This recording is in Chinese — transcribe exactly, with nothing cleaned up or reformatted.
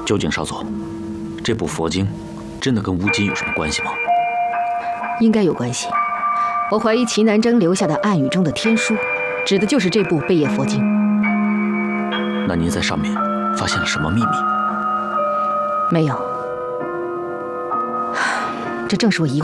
究竟少佐，这部佛经真的跟乌金有什么关系吗？ 应该有关系。我怀疑齐南征留下的暗语中的天书，指的就是这部贝叶佛经。 那您在上面发现了什么秘密？ 没有。这正是我疑惑